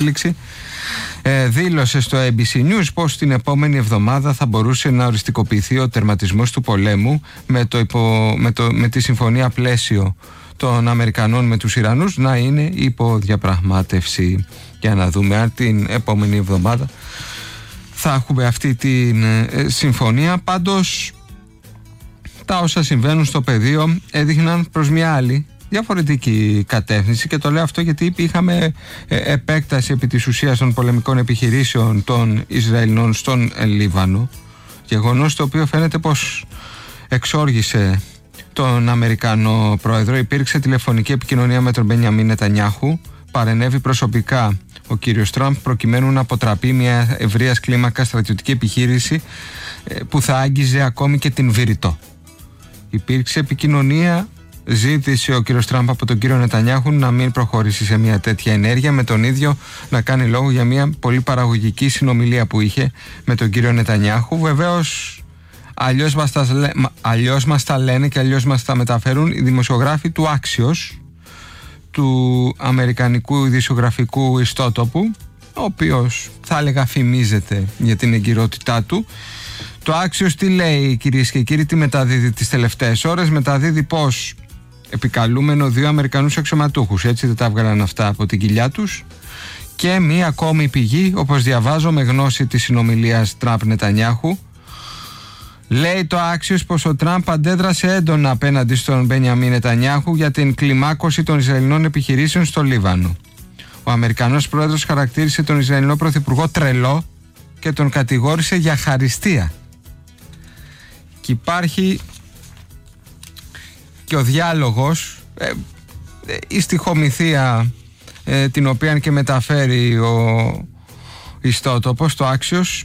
εξέλιξη, δήλωσε στο ABC News πως την επόμενη εβδομάδα θα μπορούσε να οριστικοποιηθεί ο τερματισμός του πολέμου με τη συμφωνία πλαίσιο των Αμερικανών με τους Ιρανούς να είναι υποδιαπραγμάτευση. Για να δούμε αν την επόμενη εβδομάδα θα έχουμε αυτή τη συμφωνία. Πάντως τα όσα συμβαίνουν στο πεδίο έδειχναν προς μια άλλη διαφορετική κατεύθυνση, και το λέω αυτό γιατί είχαμε επέκταση επί της ουσίας των πολεμικών επιχειρήσεων των Ισραηλινών στον Λίβανο, γεγονός το οποίο φαίνεται πως εξόργησε τον Αμερικανό πρόεδρο. Υπήρξε τηλεφωνική επικοινωνία με τον Μπενιαμίν Νετανιάχου, παρενέβη προσωπικά ο κύριος Τραμπ προκειμένου να αποτραπεί μια ευρείας κλίμακα στρατιωτική επιχείρηση που θα άγγιζε ακόμη και την Βηρητό. Υπήρξε επικοινωνία, ζήτησε ο κύριος Τραμπ από τον κύριο Νετανιάχου να μην προχωρήσει σε μια τέτοια ενέργεια, με τον ίδιο να κάνει λόγο για μια πολύ παραγωγική συνομιλία που είχε με τον κύριο Νετανιάχου. Βεβαίως αλλιώς μας τα λένε και αλλιώς μας τα μεταφέρουν οι δημοσιογράφοι του Axios, του αμερικανικού ειδησιογραφικού ιστότοπου, ο οποίος θα έλεγα φημίζεται για την εγκυρότητά του. Το Axios τι λέει, κυρίες και κύριοι, τι μεταδίδει τις τελευταίες ώρες? Μεταδίδει πως επικαλούμενο 2 Αμερικανούς αξιωματούχους, έτσι δεν τα έβγαλαν αυτά από την κοιλιά τους, και μία ακόμη πηγή, όπως διαβάζω με γνώση της συνομιλίας Τραμπ-Νετανιάχου, λέει το Axios πως ο Τραμπ αντέδρασε έντονα απέναντι στον Μπενιαμίν Νετανιάχου για την κλιμάκωση των Ισραηλινών επιχειρήσεων στο Λίβανο. Ο Αμερικανός πρόεδρος χαρακτήρισε τον Ισραηλινό πρωθυπουργό τρελό και τον κατηγόρησε για χαριστία. Και υπάρχει και ο διάλογος, η στιχομυθία την οποία και μεταφέρει ο ιστότοπος, το Axios.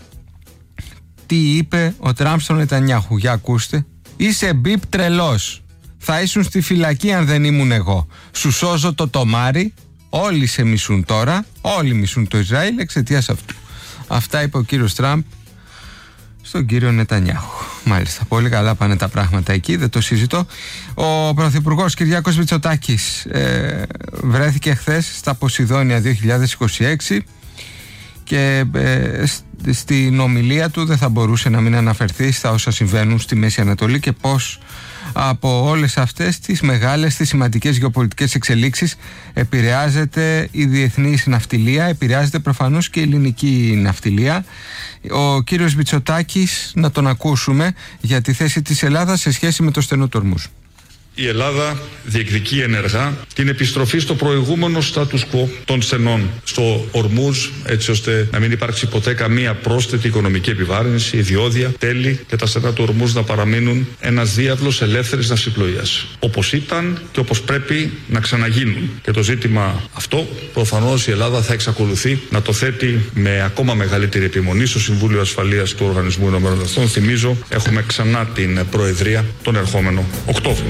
Τι είπε ο Τραμπ στον Νετανιάχου? Για ακούστε. Είσαι μπιπ τρελός. Θα ήσουν στη φυλακή αν δεν ήμουν εγώ. Σου σώζω το τομάρι. Όλοι σε μισούν τώρα. Όλοι μισούν το Ισραήλ εξαιτίας αυτού. Αυτά είπε ο κύριος Τραμπ στον κύριο Νετανιάχου. Μάλιστα, πολύ καλά πάνε τα πράγματα εκεί, δεν το συζητώ. Ο πρωθυπουργός Κυριάκος Μητσοτάκης βρέθηκε χθες στα Ποσειδόνια 2026 και στην ομιλία του δεν θα μπορούσε να μην αναφερθεί στα όσα συμβαίνουν στη Μέση Ανατολή και πώς από όλες αυτές τις μεγάλες, τις σημαντικές γεωπολιτικές εξελίξεις επηρεάζεται η διεθνής ναυτιλία, επηρεάζεται προφανώς και η ελληνική ναυτιλία. Ο κύριος Μητσοτάκης, να τον ακούσουμε για τη θέση της Ελλάδας σε σχέση με το στενό του Ορμούζ. Η Ελλάδα διεκδικεί ενεργά την επιστροφή στο προηγούμενο status quo των στενών στο Ορμούζ, έτσι ώστε να μην υπάρξει ποτέ καμία πρόσθετη οικονομική επιβάρυνση, ιδιώδια, τέλη και τα στενά του Ορμούζ να παραμείνουν ένας διάβλος ελεύθερης ναυσιπλοείας. Όπως ήταν και όπως πρέπει να ξαναγίνουν. Και το ζήτημα αυτό προφανώς η Ελλάδα θα εξακολουθεί να το θέτει με ακόμα μεγαλύτερη επιμονή στο Συμβούλιο Ασφαλείας του Οργανισμού Ηνωμένων Εθνών. Θυμίζω, έχουμε ξανά την Προεδρία τον ερχόμενο Οκτώβριο.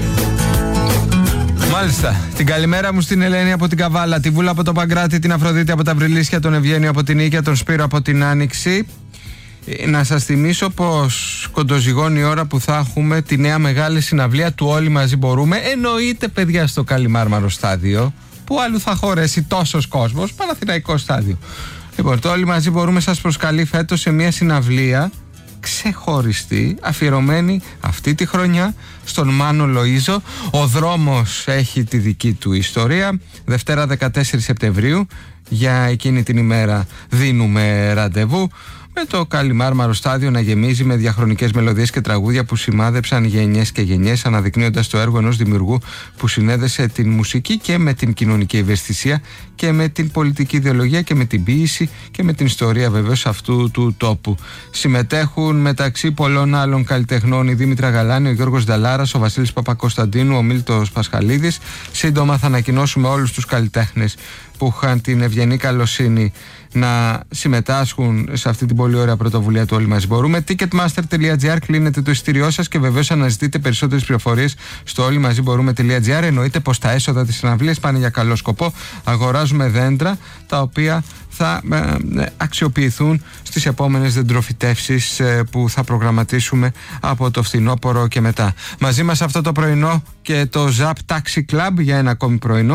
Μάλιστα. Την καλημέρα μου στην Ελένη από την Καβάλα, τη Βούλα από τον Παγκράτη, την Αφροδίτη από τα Βρυλίσια, τον Ευγένιο από την Οίκια, τον Σπύρο από την Άνοιξη. Να σας θυμίσω πως κοντοζυγώνει η ώρα που θα έχουμε τη νέα μεγάλη συναυλία του Όλοι Μαζί Μπορούμε. Εννοείται, παιδιά, στο Καλιμάρμαρο στάδιο. Πού αλλού θα χωρέσει τόσος κόσμος? Παναθηναϊκό στάδιο. Λοιπόν, το Όλοι Μαζί Μπορούμε σας προσκαλεί φέτος σε μια συναυλία ξεχωριστή, αφιερωμένη αυτή τη χρονιά στον Μάνο Λοΐζο. Ο δρόμος έχει τη δική του ιστορία. Δευτέρα 14 Σεπτεμβρίου, για εκείνη την ημέρα δίνουμε ραντεβού, με το Καλιμάρμαρο στάδιο να γεμίζει με διαχρονικές μελωδίες και τραγούδια που σημάδεψαν γενιές και γενιές, αναδεικνύοντας το έργο ενός δημιουργού που συνέδεσε την μουσική και με την κοινωνική ευαισθησία και με την πολιτική ιδεολογία και με την ποίηση και με την ιστορία βεβαίως αυτού του τόπου. Συμμετέχουν μεταξύ πολλών άλλων καλλιτεχνών η Δήμητρα Γαλάνη, ο Γιώργος Νταλάρας, ο Βασίλης Παπακοσταντίνου, ο Μίλτος Πασχαλίδης. Σύντομα θα ανακοινώσουμε όλους τους καλλιτέχνες που είχαν την ευγενή καλοσύνη να συμμετάσχουν σε αυτή την πολύ ωραία πρωτοβουλία του Όλοι Μαζί Μπορούμε. Ticketmaster.gr, κλείνετε το εισιτήριό σας και βεβαίως αναζητείτε περισσότερες πληροφορίες στο όλοιμαζιμπορούμε.gr. Εννοείται πως τα έσοδα της συναυλίας πάνε για καλό σκοπό. Αγοράζουμε δέντρα τα οποία θα αξιοποιηθούν στις επόμενες δεντροφυτεύσεις που θα προγραμματίσουμε από το φθινόπωρο και μετά. Μαζί μας αυτό το πρωινό και το ZAP Taxi Club για ένα ακόμη πρωινό.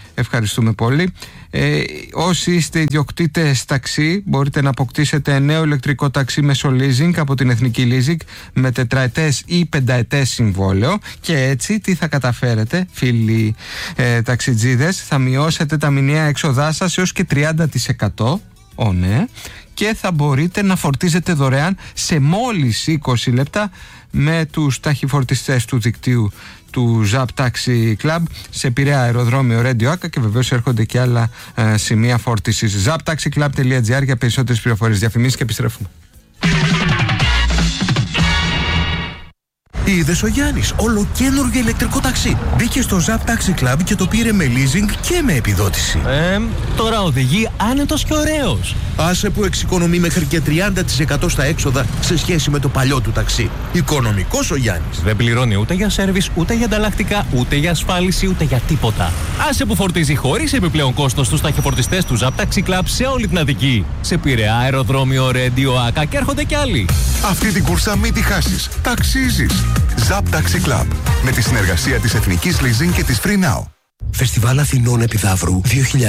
Ευχαριστούμε πολύ. Όσοι είστε ιδιοκτήτες ταξί, μπορείτε να αποκτήσετε νέο ηλεκτρικό ταξί μέσω leasing από την Εθνική Leasing με τετραετές ή πενταετές συμβόλαιο. Και έτσι τι θα καταφέρετε, φίλοι ταξιτζίδες? Θα μειώσετε τα μηνιαία έξοδά σας έως και 30%. Ναι. Και θα μπορείτε να φορτίζετε δωρεάν σε μόλις 20 λεπτά με τους ταχυφορτιστές του δικτύου του Zap Taxi Club σε Πειραιά, αεροδρόμιο Radio Άκα, και βεβαίως έρχονται και άλλα σημεία φόρτισης. zaptaxiclub.gr για περισσότερες πληροφορίες. Διαφημίσεις και επιστρέφουμε. Είδες ο Γιάννης, ολοκαίνουργιο ηλεκτρικό ταξί. Μπήκε στο Zap Taxi Club και το πήρε με leasing και με επιδότηση. Τώρα οδηγεί άνετος και ωραίος. Άσε που εξοικονομεί μέχρι και 30% στα έξοδα σε σχέση με το παλιό του ταξί. Οικονομικός ο Γιάννης. Δεν πληρώνει ούτε για σέρβις, ούτε για ανταλλακτικά, ούτε για ασφάλιση, ούτε για τίποτα. Άσε που φορτίζει χωρίς επιπλέον κόστος στους ταχυφορτιστές του Zap Taxi Club σε όλη την Αττική. Σε Πειραιά, αεροδρόμιο Radio Άκα, και έρχονται κι άλλοι. Αυτή την κούρσα μην τη χάσεις. Ταξίζεις. Zap Taxi Club, με τη συνεργασία της Εθνικής Leasing και της Free Now. Φεστιβάλ Αθηνών Επιδαύρου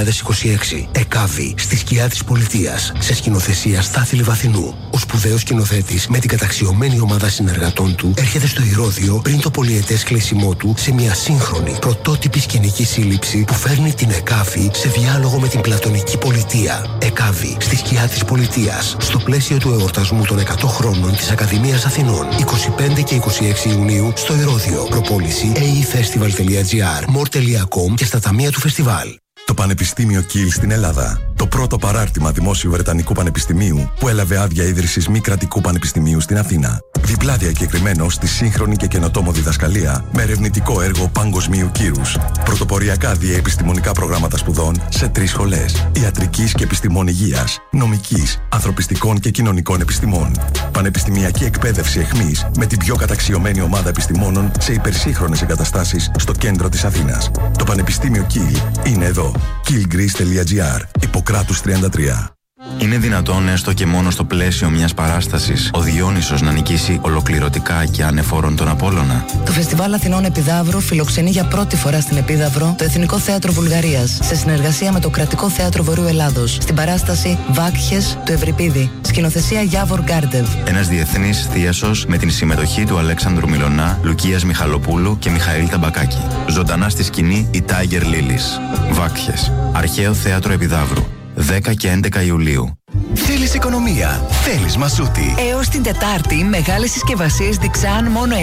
2026. ΕΚΑΒΗ, στη σκιά της πολιτείας. Σε σκηνοθεσία Στάθη Λιβαθινού. Ο σπουδαίος σκηνοθέτης με την καταξιωμένη ομάδα συνεργατών του έρχεται στο Ηρώδειο πριν το πολυετές κλείσιμό του σε μια σύγχρονη πρωτότυπη σκηνική σύλληψη που φέρνει την ΕΚΑΒΗ σε διάλογο με την πλατωνική πολιτεία. ΕΚΑΒΗ, στη σκιά της πολιτείας. Στο πλαίσιο του εορτασμού των 100 χρόνων της Ακαδημίας Αθηνών. 25 και 26 Ιουνίου στο Ηρώδειο. Προπόληση aefestival.gr, more.com και στα ταμεία του φεστιβάλ. Το Πανεπιστήμιο Κιλ στην Ελλάδα. Το πρώτο παράρτημα δημόσιου Βρετανικού Πανεπιστημίου που έλαβε άδεια ίδρυσης μη κρατικού πανεπιστημίου στην Αθήνα. Διπλά διακεκριμένο στη σύγχρονη και καινοτόμο διδασκαλία με ερευνητικό έργο παγκοσμίου κύρους. Πρωτοποριακά διαεπιστημονικά προγράμματα σπουδών σε 3 σχολές. Ιατρικής και επιστημών υγείας, νομικής, ανθρωπιστικών και κοινωνικών επιστημών. Πανεπιστημιακή εκπαίδευση εχμής με την πιο καταξιωμένη ομάδα επιστημόνων σε υπερσύγχρονες εγκαταστάσεις στο κέντρο της Αθήνας. Το Πανεπιστήμιο Κιλ είναι εδώ. killgreece.gr, Ιπποκράτους 33. Είναι δυνατόν έστω και μόνο στο πλαίσιο μιας παράστασης ο Διόνυσος να νικήσει ολοκληρωτικά και ανεφόρον τον Απόλλωνα? Το Φεστιβάλ Αθηνών Επιδαύρου φιλοξενεί για πρώτη φορά στην Επίδαυρο το Εθνικό Θέατρο Βουλγαρίας σε συνεργασία με το Κρατικό Θέατρο Βορείου Ελλάδος στην παράσταση Βάκχες του Ευρυπίδη. Σκηνοθεσία Γιάβορ Γκάρντεβ. Ένας διεθνής θίασος με την συμμετοχή του Αλέξανδρου Μιλωνά, Λουκίας Μιχαλοπούλου και Μιχαήλ Ταμπακάκη. Ζωντανά στη σκηνή η Τάιγερ Λίλης. Βάκχες. Αρχαίο Θέατρο Επιδαύρου. 10 και 11 Ιουλίου. Θέλεις οικονομία, θέλεις Μασούτη. Έως την Τετάρτη, μεγάλες συσκευασίες Dixan μόνο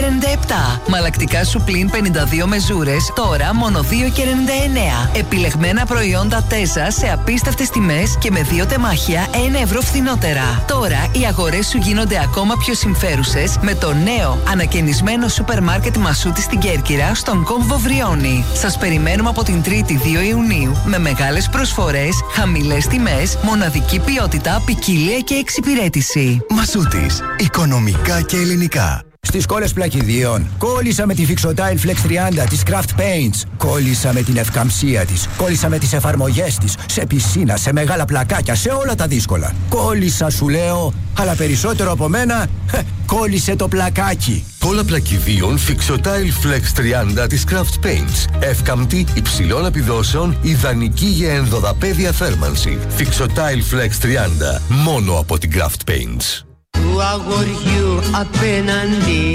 9,97. Μαλακτικά σου πλην 52 μεζούρες, τώρα μόνο 2,99. Επιλεγμένα προϊόντα Τέζα σε απίστευτες τιμές και με 2 τεμάχια 1 ευρώ φθηνότερα. Τώρα οι αγορές σου γίνονται ακόμα πιο συμφέρουσες με το νέο ανακαινισμένο σούπερ μάρκετ Μασούτη στην Κέρκυρα, στον κόμβο Βριώνη. Σας περιμένουμε από την 3η 2 Ιουνίου με μεγάλες προσφορές, χαμηλές τιμές, μοναδική ποιότητα, ποικιλία και εξυπηρέτηση. Μασούτης, οικονομικά και ελληνικά. Στις κόλλες πλακιδίων, κόλλησα με τη Fixotile Flex 30 της Craft Paints. Κόλλησα με την ευκαμψία της. Κόλλησα με τις εφαρμογές της. Σε πισίνα, σε μεγάλα πλακάκια, σε όλα τα δύσκολα. Κόλλησα σου λέω, αλλά περισσότερο από μένα, κόλλησε το πλακάκι. Κόλλα πλακιδίων Fixotile Flex 30 της Craft Paints. Εύκαμπτη, υψηλών επιδόσεων, ιδανική για ενδοδαπέδια θέρμανση. Fixotile Flex 30, μόνο από την Craft Paints. Του αγοριού απέναντι.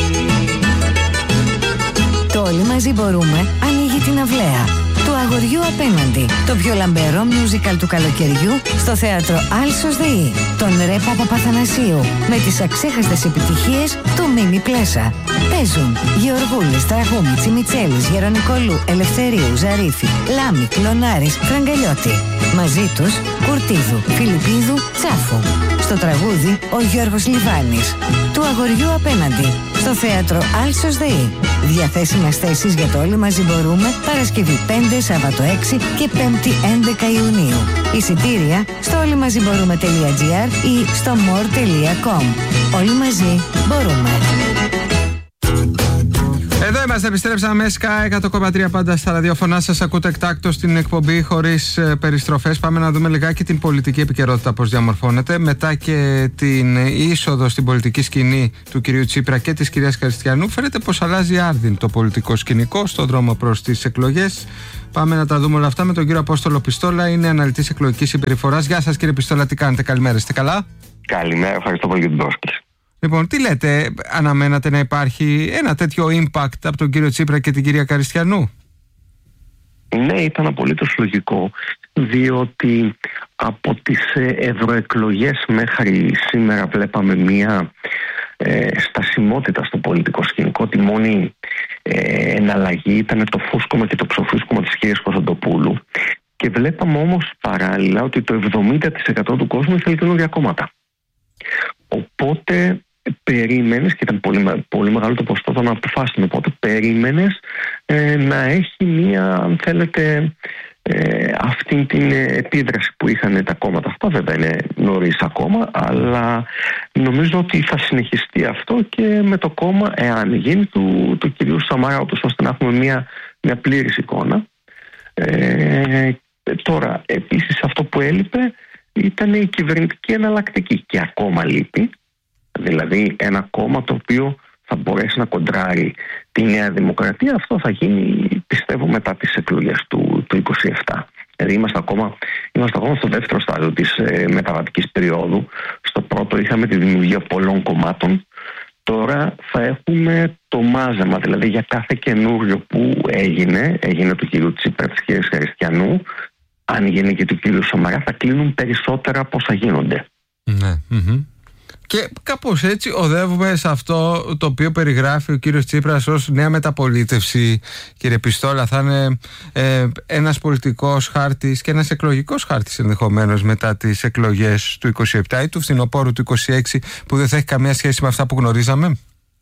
Το Όλοι Μαζί Μπορούμε ανοίγει την αυλαία του αγοριού απέναντι. Το πιο λαμπερό musical του καλοκαιριού στο θέατρο Άλσος ΔΕΗ. Τον Ρε Παπαπαθανασίου με τις αξέχαστες επιτυχίες του Μίμη Πλέσα. Παίζουν Γεωργούλης, Τραγούμη, Μιτσέλης, Γερονικολού, Ελευθερίου, Ζαρίφη, Λάμη, Κλωνάρης, Φραγκαλιώτη. Μαζί τους Κουρτίδου, Φιλιππίδου, Τσάφου. Στο τραγούδι ο Γιώργος Λιβάνης. Του αγοριού απέναντι στο θέατρο Άλσος ΔΕΗ. Διαθέσιμες θέσεις για το Όλοι Μαζί Μπορούμε Παρασκευή 5, Σάββατο 6 και 5η 11 Ιουνίου. Εισιτήρια στο όλοιμαζιμπορούμε.gr ή στο more.com. Όλοι μαζί μπορούμε. Εδώ Είμαστε, επιστρέψαμε. Sky 100,3 πάντα στα ραδιόφωνά σας. Ακούτε εκτάκτο στην εκπομπή χωρίς περιστροφές. Πάμε να δούμε λιγάκι την πολιτική επικαιρότητα, πώς διαμορφώνεται. Μετά και την είσοδο στην πολιτική σκηνή του κυρίου Τσίπρα και της κυρίας Καριστιανού, φαίνεται πως αλλάζει άρδιν το πολιτικό σκηνικό στον δρόμο προς τις εκλογές. Πάμε να τα δούμε όλα αυτά με τον κύριο Απόστολο Πιστόλα. Είναι αναλυτής εκλογικής συμπεριφοράς. Γεια σας, κύριε Πιστόλα, τι κάνετε? Καλημέρα, είστε καλά? Καλημέρα, ευχαριστώ πολύ για την πρόσκληση. Λοιπόν, τι λέτε, αναμένατε να υπάρχει ένα τέτοιο impact από τον κύριο Τσίπρα και την κυρία Καριστιανού? Ναι, ήταν απολύτως λογικό, διότι από τις ευρωεκλογές μέχρι σήμερα βλέπαμε μία στασιμότητα στο πολιτικό σκηνικό. Τη μόνη εναλλαγή ήταν το φούσκωμα και το ψοφούσκωμα της κυρίας Κωνσταντοπούλου, και βλέπαμε όμως παράλληλα ότι το 70% του κόσμου ήθελε καινούργια κόμματα. Οπότε περίμενες, και ήταν πολύ μεγάλο το ποσοστό των αποφάσεων, οπότε περίμενες να έχει μία, αν θέλετε, αυτή την επίδραση που είχαν τα κόμματα αυτά. Βέβαια είναι νωρίς ακόμα, αλλά νομίζω ότι θα συνεχιστεί αυτό και με το κόμμα, εάν γίνει, του κυρίου Σαμαρά, ώστε να έχουμε μια πλήρης εικόνα. Τώρα, επίσης, αυτό που έλειπε ήταν η κυβερνητική εναλλακτική, και ακόμα λείπει. Δηλαδή ένα κόμμα το οποίο θα μπορέσει να κοντράρει τη Νέα Δημοκρατία. Αυτό θα γίνει, πιστεύω, μετά τις εκλογές του 27. Δηλαδή είμαστε ακόμα στο δεύτερο στάδιο της μεταβατικής περίοδου. Στο πρώτο είχαμε τη δημιουργία πολλών κομμάτων. Τώρα θα έχουμε το μάζεμα, δηλαδή για κάθε καινούριο που έγινε του κυρίου Τσίπρα, της κυρίας Καριστιανού, αν γίνει και του κυρίου Σαμαρά, θα κλείνουν περισσότερα από όσα γίνονται. Ναι. Και κάπως έτσι οδεύουμε σε αυτό το οποίο περιγράφει ο κύριος Τσίπρας ως νέα μεταπολίτευση, κύριε Πιστόλα. Θα είναι ένας πολιτικός χάρτης και ένας εκλογικός χάρτης ενδεχομένως μετά τις εκλογές του 27 ή του φθινοπόρου του 26, που δεν θα έχει καμία σχέση με αυτά που γνωρίζαμε.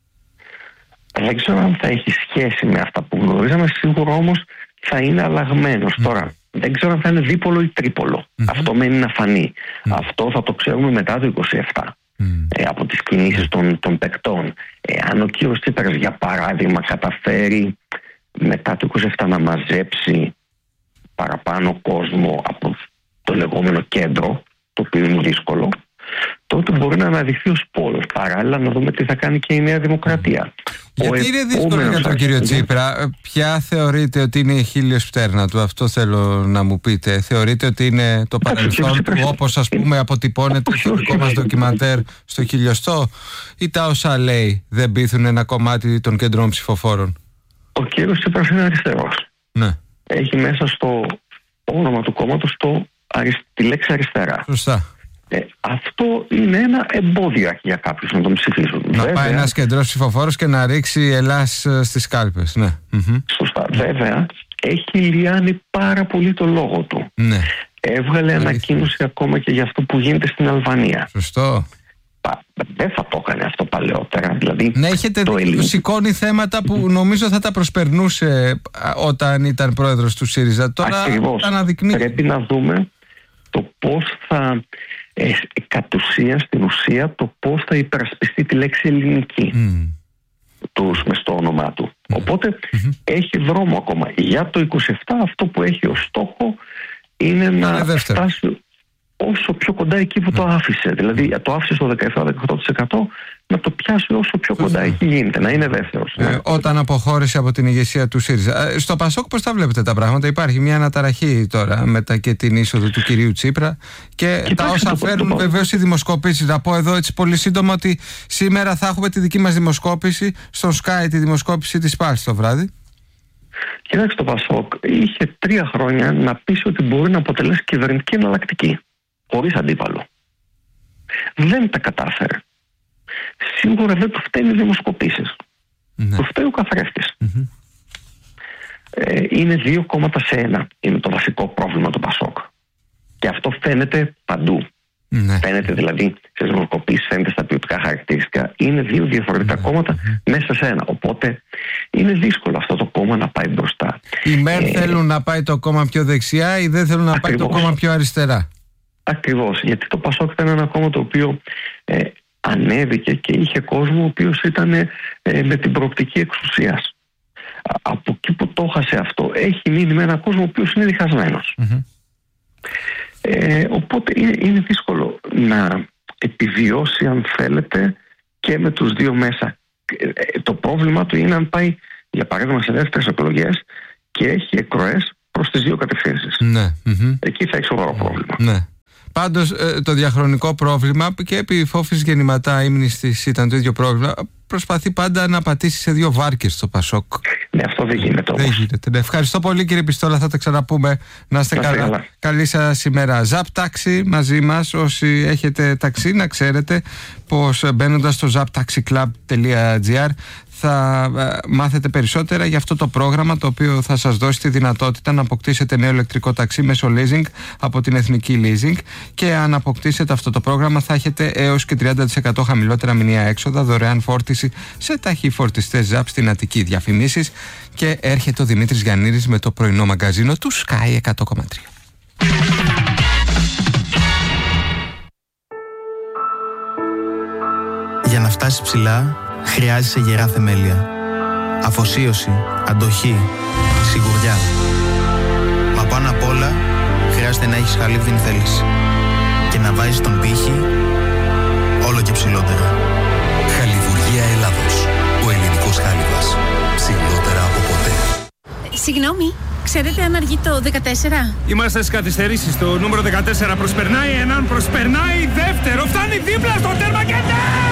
Δεν ξέρω αν θα έχει σχέση με αυτά που γνωρίζαμε, σίγουρα όμως θα είναι αλλαγμένος. Τώρα, δεν ξέρω αν θα είναι δίπολο ή τρίπολο. Αυτό μένει να φανεί. Αυτό θα το ξέρουμε μετά το 27. Από τις κινήσεις των παικτών. Αν ο κύριος Τσίπρας, για παράδειγμα, καταφέρει μετά το 27 να μαζέψει παραπάνω κόσμο από το λεγόμενο κέντρο, το οποίο είναι δύσκολο, τότε μπορεί να αναδειχθεί ως πόλος. Παράλληλα να δούμε τι θα κάνει και η Νέα Δημοκρατία. Γιατί είναι δύσκολο για τον κύριο Τσίπρα? Ποια θεωρείτε ότι είναι η χίλιος πτέρνα του? Αυτό θέλω να μου πείτε. Θεωρείτε ότι είναι το παρελθόν του, όπως ας πούμε αποτυπώνεται στο δικό μας ντοκιμαντέρ στο χιλιοστό, ή τα όσα λέει δεν πείθουν ένα κομμάτι των κεντρών ψηφοφόρων? Ο κύριος Τσίπρας είναι αριστερός. Ναι. Έχει μέσα στο όνομα του κόμματος τη λέξη αριστερά. Σωστά. Αυτό είναι ένα εμπόδιο για κάποιους να τον ψηφίσουν. Να πάει ένας κεντρός ψηφοφόρος και να ρίξει Ελλάς στις κάλπες. Ναι. Σωστά. Βέβαια, έχει λιάνει πάρα πολύ το λόγο του. Ναι. Έβγαλε ανακοίνωση ακόμα και για αυτό που γίνεται στην Αλβανία. Σωστό. Δεν θα το έκανε αυτό παλαιότερα. Δηλαδή, ναι, έχετε σηκώνει θέματα που νομίζω θα τα προσπερνούσε όταν ήταν πρόεδρος του ΣΥΡΙΖΑ. Τώρα ακριβώς. Πρέπει να δούμε το πώς θα, κατ' ουσία, στην ουσία, το πώς θα υπερασπιστεί τη λέξη ελληνική μες στο όνομά του. Οπότε έχει δρόμο ακόμα. Για το 27 αυτό που έχει ως στόχο είναι να φτάσει όσο πιο κοντά εκεί που το άφησε. Δηλαδή το άφησε στο 17-18%, να το πιάσει όσο πιο κοντά εκεί γίνεται, να είναι δεύτερος. Όταν αποχώρησε από την ηγεσία του ΣΥΡΙΖΑ. Στο ΠΑΣΟΚ πώς τα βλέπετε τα πράγματα? Υπάρχει μια αναταραχή τώρα μετά και την είσοδο του κυρίου Τσίπρα και τα όσα φέρνουν βεβαίως οι δημοσκόπησεις. Να πω εδώ έτσι πολύ σύντομα ότι σήμερα θα έχουμε τη δική μας δημοσκόπηση στο Sky, τη δημοσκόπηση της Πάλης το βράδυ. Κοιτάξτε, το ΠΑΣΟΚ είχε 3 χρόνια να πείσει ότι μπορεί να αποτελέσει κυβερνητική εναλλακτική, χωρίς αντίπαλο. Δεν τα κατάφερε. Σίγουρα δεν του φταίνει οι δημοσκοπήσεις. Του φταίει ο καθρέφτης. Είναι 2 κόμματα σε 1. Είναι το βασικό πρόβλημα του ΠΑΣΟΚ. Και αυτό φαίνεται παντού. Φαίνεται δηλαδή στις δημοσκοπήσεις, φαίνεται στα ποιοτικά χαρακτηριστικά. Είναι 2 διαφορετικά κόμματα μέσα σε 1. Οπότε είναι δύσκολο αυτό το κόμμα να πάει μπροστά. Οι μεν θέλουν να πάει το κόμμα πιο δεξιά, ή δεν θέλουν να πάει το κόμμα πιο αριστερά. Ακριβώς, γιατί το ΠΑΣΟΚ ήταν ένα κόμμα το οποίο ανέβηκε και είχε κόσμο ο οποίος ήταν με την προοπτική εξουσίας. από εκεί που το έχασε αυτό έχει μείνει με έναν κόσμο ο οποίος είναι διχασμένος. Οπότε είναι δύσκολο να επιβιώσει, αν θέλετε, και με τους δύο μέσα. Το πρόβλημα του είναι αν πάει, για παράδειγμα, σε δεύτερες εκλογές και έχει εκροές προς τις δύο κατευθύνσεις. Εκεί θα έχει σοβαρό πρόβλημα. Πάντως το διαχρονικό πρόβλημα, και επί Φόφης γεννηματά ύμνης της ήταν το ίδιο πρόβλημα, προσπαθεί πάντα να πατήσει σε δύο βάρκες το Πασόκ. Ναι, αυτό δεν γίνεται όμως. Δεν γίνεται. Ναι. Ευχαριστώ πολύ, κύριε Πιστόλα, θα τα ξαναπούμε. Να είστε καλά. Καλή σας ημέρα. Ζαπ Taxi μαζί μας. Όσοι έχετε ταξί, να ξέρετε πως μπαίνοντας στο zaptaxiclub.gr θα μάθετε περισσότερα για αυτό το πρόγραμμα, το οποίο θα σας δώσει τη δυνατότητα να αποκτήσετε νέο ηλεκτρικό ταξί μέσω leasing από την Εθνική Leasing, και αν αποκτήσετε αυτό το πρόγραμμα θα έχετε έως και 30% χαμηλότερα μηνιαία έξοδα, δωρεάν φόρτιση σε ταχυφορτιστές ZAP στην Αττική. Διαφημίσεις, και έρχεται ο Δημήτρης Γιαννίδης με το πρωινό μαγκαζίνο του Sky 100,3. Για να φτάσεις ψηλά χρειάζεσαι γερά θεμέλια. Αφοσίωση, αντοχή, σιγουριά. Μα πάνω απ' όλα χρειάζεται να έχεις χαλίβδινη θέληση και να βάζεις τον πύχη όλο και ψηλότερα. Χαλιβουργία Ελλάδος. Ο ελληνικός χάλιβας. Ψηλότερα από ποτέ. Συγγνώμη, ξέρετε αν αργεί το 14? Είμαστε στις καθυστερήσεις. Το νούμερο 14 προσπερνάει έναν, προσπερνάει δεύτερο. Φτάνει δίπλα στο τέρμα και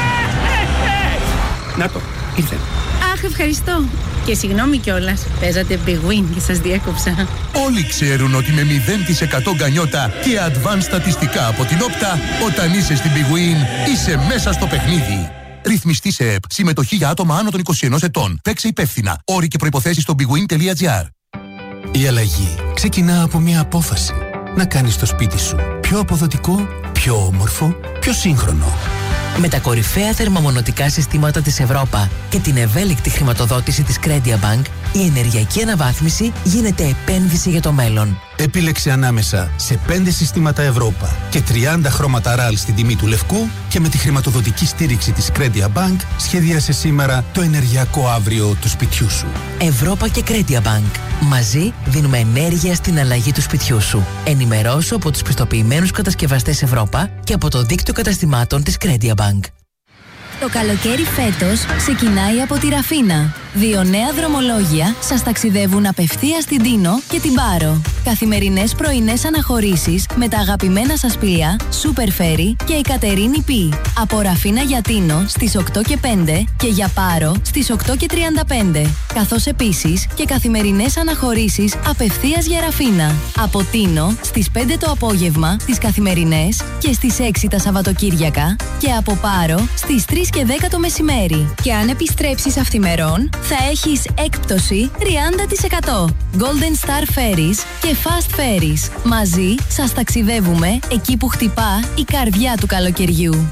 να το, ήρθε. Αχ, ευχαριστώ. Και συγγνώμη κιόλας, παίζατε Big Win και σας διέκοψα. Όλοι ξέρουν ότι με 0% γκανιότα και advanced στατιστικά από την Όπτα, όταν είσαι στην Big Win, είσαι μέσα στο παιχνίδι. Ρυθμιστή σε ΕΠ. Συμμετοχή για άτομα άνω των 21 ετών. Παίξε υπεύθυνα. Όροι και προϋποθέσεις στο bigwin.gr. Η αλλαγή ξεκινά από μια απόφαση. Να κάνεις το σπίτι σου πιο αποδοτικό, πιο όμορφο, πιο σύγχρονο. Με τα κορυφαία θερμομονωτικά συστήματα της Ευρώπα και την ευέλικτη χρηματοδότηση της Credia Bank, η ενεργειακή αναβάθμιση γίνεται επένδυση για το μέλλον. Επίλεξε ανάμεσα σε 5 συστήματα Ευρώπα και 30 χρώματα RAL στην τιμή του λευκού, και με τη χρηματοδοτική στήριξη της Credia Bank σχεδίασε σήμερα το ενεργειακό αύριο του σπιτιού σου. Ευρώπα και Credia Bank. Μαζί δίνουμε ενέργεια στην αλλαγή του σπιτιού σου. Ενημερώσου από τους πιστοποιημένους κατασκευαστές Ευρώπα και από το δίκτυο καταστημάτων της Credia Bank. Το καλοκαίρι φέτος ξεκινάει από τη Ραφίνα. 2 νέα δρομολόγια σας ταξιδεύουν απευθείας στην Τίνο και την Πάρο. Καθημερινές πρωινές αναχωρήσεις με τα αγαπημένα σας πλοία Super Ferry και η Κατερίνη Π. Από Ραφίνα για Τίνο στις 8 και 5 και για Πάρο στις 8 και 35. Καθώς επίσης και καθημερινές αναχωρήσεις απευθείας για Ραφίνα. Από Τίνο στις 5 το απόγευμα τις καθημερινές και στις 6 τα Σαββατοκύριακα, και από Πάρο στις 3 και 10 το μεσημέρι. Και αν επιστρέψεις αυθημερών, θα έχεις έκπτωση 30%. Golden Star Ferries και Fast Ferries. Μαζί σας ταξιδεύουμε εκεί που χτυπά η καρδιά του καλοκαιριού.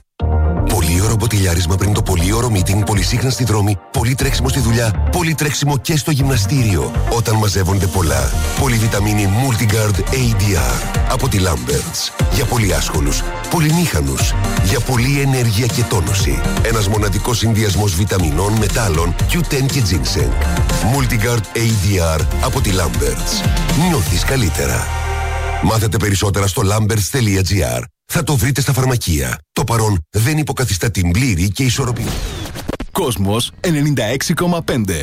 Πολύωρο μποτιλιάρισμα πριν το πολύωρο meeting, πολυσύχναστη δρόμη, πολύ τρέξιμο στη δουλειά, πολύ τρέξιμο και στο γυμναστήριο. Όταν μαζεύονται πολλά. Πολυβιταμίνη Multigard ADR από τη Lamberts. Για πολύ άσχολους, πολυμήχανους, για πολλή ενέργεια και τόνωση. Ένας μοναδικός συνδυασμός βιταμινών, μετάλλων, Q10 και ginseng. Multigard ADR από τη Lamberts. Νιώθεις καλύτερα. Μάθετε περισσότερα στο lamberts.gr. Θα το βρείτε στα φαρμακεία. Το παρόν δεν υποκαθιστά την πλήρη και ισορροπία. Κόσμος 96,5.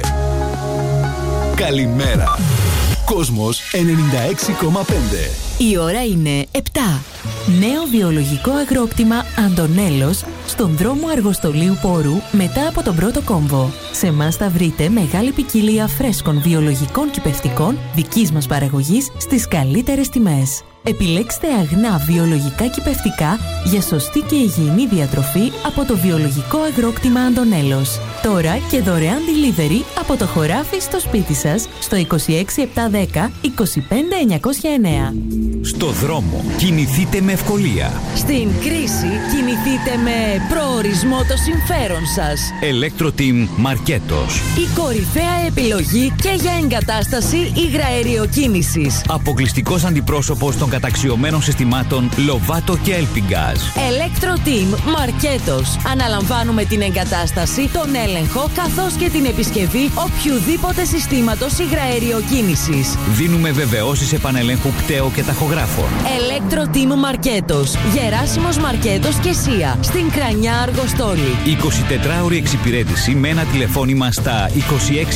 Καλημέρα. Κόσμος 96,5. Η ώρα είναι 7. Νέο βιολογικό αγρόκτημα Αντωνέλος στον δρόμο Αργοστολίου Πόρου μετά από τον πρώτο κόμβο. Σε εμάς θα βρείτε μεγάλη ποικιλία φρέσκων βιολογικών κυπευτικών δικής μας παραγωγής στις καλύτερες τιμές. Επιλέξτε αγνά βιολογικά κυπευτικά για σωστή και υγιεινή διατροφή από το βιολογικό αγρόκτημα Αντωνέλος. Τώρα και δωρεάν delivery από το χωράφι στο σπίτι σας στο 26710 25909. Στο δρόμο κινηθείτε με ευκολία. Στην κρίση κινηθείτε με προορισμό το συμφέρον σας. Electro-Team Μαρκέτος. Η κορυφαία επιλογή και για εγκατάσταση υγραεριοκίνησης. Αποκλειστικός αντιπρόσωπος των καταξιωμένων συστημάτων Lovato και Elpingaz. Electro-Team Μαρκέτος. Αναλαμβάνουμε την εγκατάσταση, τον έλεγχο καθώς και την επισκευή οποιουδήποτε συστήματος υγραεριοκίνησης. Δίνουμε βεβαιώσεις επανελέγχου πτέο και ταχογράφων. Electro-Team Μαρκέτος. Γεράσιμος Μαρκέτος και Σία. Στην Κρανιά Αργοστόλη. 24ωρη εξυπηρέτηση με ένα τηλεφώνημα στα 26710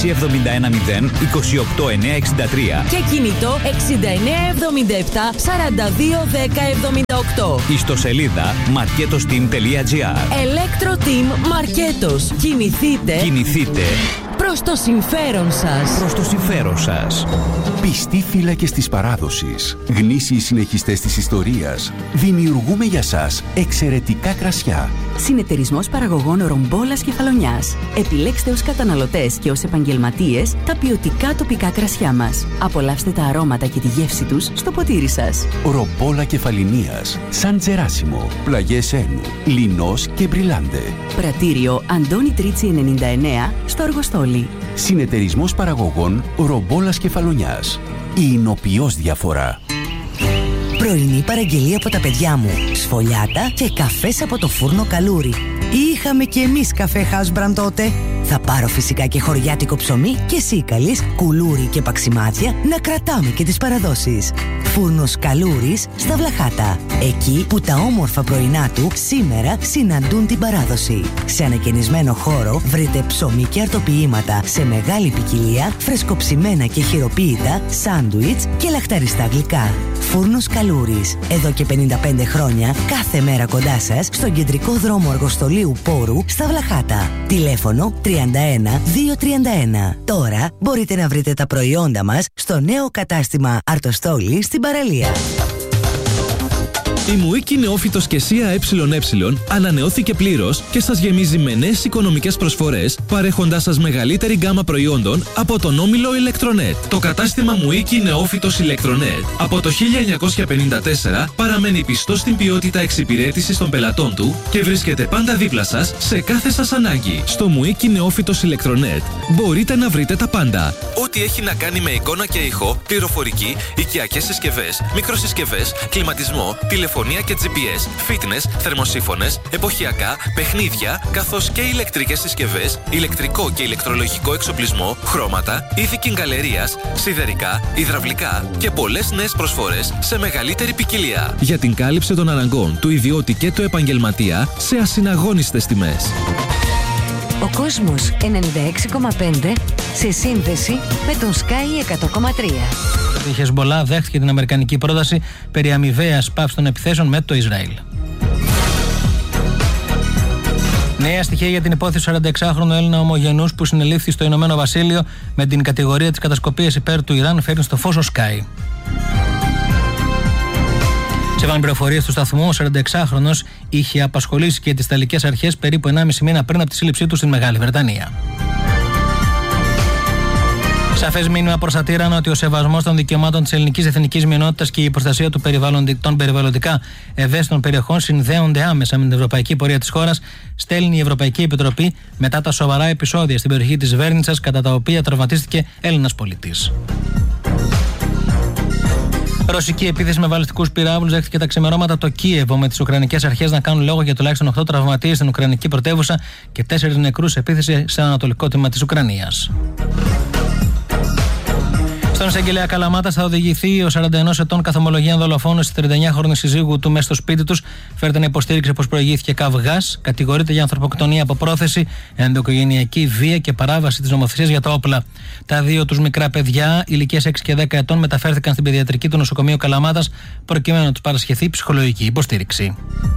28963 και κινητό 6977 421078. Ιστοσελίδα marketosteam.gr. Electro-Team Μαρκέτος. Κινηθείτε προς το συμφέρον σας. Προς το συμφέρον σας. Πιστοί φύλακες της παράδοσης, γνήσιοι συνεχιστές της ιστορίας, δημιουργούμε για σας εξαιρετικά κρασιά. Συνεταιρισμός παραγωγών Ρομπόλας Κεφαλονιάς. Επιλέξτε ως καταναλωτές και ως επαγγελματίες τα ποιοτικά τοπικά κρασιά μας. Απολαύστε τα αρώματα και τη γεύση τους στο ποτήρι σας. Ρομπόλα Κεφαλινίας, Σαν Τζεράσιμο, Πλαγιές Ένου, Λινός και Μπριλάντε. Πρατήριο Αντώνη Τρίτσι 99 στο Αργοστόλι. Συνεταιρισμός παραγωγών Ρομπόλας Κεφαλονιάς. Η εινοποιώς διαφορά. Πρωινή παραγγελία από τα παιδιά μου. Σφολιάτα και καφές από το φούρνο Καλούρι. Είχαμε κι εμείς καφέ Housebrand τότε. Θα πάρω φυσικά και χωριάτικο ψωμί και σίκαλης, κουλούρι και παξιμάδια να κρατάμε και τις παραδόσεις. Φούρνος Καλούρης στα Βλαχάτα. Εκεί που τα όμορφα πρωινά του σήμερα συναντούν την παράδοση. Σε ανακαινισμένο χώρο βρείτε ψωμί και αρτοποιήματα σε μεγάλη ποικιλία, φρεσκοψημένα και χειροποίητα, σάντουιτς και λαχταριστά γλυκά. Φούρνος Καλούρης. Εδώ και 55 χρόνια, κάθε μέρα κοντά σας, στον κεντρικό δρόμο Αργοστολίου Πόρου στα Βλαχάτα. Τηλέφωνο 31231. Τώρα μπορείτε να βρείτε τα προϊόντα μας στο νέο κατάστημα Αρτοστόλη στην παραλία. Η Μουίκη Νεόφυτος και Σία ΕΕ ανανεώθηκε πλήρως και σας γεμίζει με νέες οικονομικές προσφορές, παρέχοντάς σας μεγαλύτερη γκάμα προϊόντων από τον όμιλο Electronet. Το κατάστημα Μουίκη Νεόφυτος Electronet από το 1954 παραμένει πιστό στην ποιότητα εξυπηρέτησης των πελατών του και βρίσκεται πάντα δίπλα σας σε κάθε σας ανάγκη. Στο Μουίκη Νεόφυτος Electronet μπορείτε να βρείτε τα πάντα. Ό,τι έχει να κάνει με εικόνα και ήχο, πληροφορική, οικιακές συσκευές, μικροσυσκευές, κλιματισμό, τηλεφωνία και GPS, fitness, θερμοσύφωνες, εποχιακά, παιχνίδια, καθώς και ηλεκτρικές συσκευές, ηλεκτρικό και ηλεκτρολογικό εξοπλισμό, χρώματα, είδη κιγκαλερίας, σιδερικά, υδραυλικά και πολλές νέες προσφορές σε μεγαλύτερη ποικιλία. Για την κάλυψη των αναγκών του ιδιώτη και του επαγγελματία σε ασυναγώνιστες τιμές. Ο Κόσμος 96,5 σε σύνδεση με τον Sky 100,3. Η Χεσμολά δέχτηκε την αμερικανική πρόταση περί αμοιβαίας πάυσης των επιθέσεων με το Ισραήλ. Νέα στοιχεία για την υπόθεση 46χρονου Έλληνα ομογενούς που συνελήφθη στο Ηνωμένο Βασίλειο με την κατηγορία της κατασκοπίας υπέρ του Ιράν φέρνει στο φως ο Sky. Σύμφωνα με πληροφορίες του σταθμού, ο 46χρονος είχε απασχολήσει και τις Ιταλικές αρχές περίπου 1,5 μήνα πριν από τη σύλληψή του στην Μεγάλη Βρετανία. Σαφές μήνυμα προς τα τύρανα ότι ο σεβασμός των δικαιωμάτων της ελληνικής εθνικής μειονότητας και η προστασία των περιβαλλοντικά ευαίσθητων περιοχών συνδέονται άμεσα με την ευρωπαϊκή πορεία της χώρας, στέλνει η Ευρωπαϊκή Επιτροπή μετά τα σοβαρά επεισόδια στην περιοχή της Βέρνιτσας κατά τα οποία τραυματίστηκε Έλληνας πολίτης. Ρωσική επίθεση με βαλιστικούς πυράβλους δέχτηκε τα ξημερώματα το Κίεβο, με τις Ουκρανικές αρχές να κάνουν λόγο για τουλάχιστον 8 τραυματίες στην Ουκρανική πρωτεύουσα και 4 νεκρούς σε επίθεση σε ανατολικό τμήμα της Ουκρανίας. Στον εισαγγελέα Καλαμάτας θα οδηγηθεί ο 41 ετών καθομολογία δολοφόνος της 39χρονης σύζυγου του μέσα στο σπίτι τους. Φέρεται να υποστήριξε πως προηγήθηκε καυγάς. Κατηγορείται για ανθρωποκτονία από πρόθεση, ενδοοικογενειακή βία και παράβαση της νομοθεσίας για τα όπλα. Τα δύο τους μικρά παιδιά, ηλικίας 6 και 10 ετών, μεταφέρθηκαν στην παιδιατρική του νοσοκομείου Καλαμάτας προκειμένου να τους παρασχεθεί ψυχολογική υποστήριξη.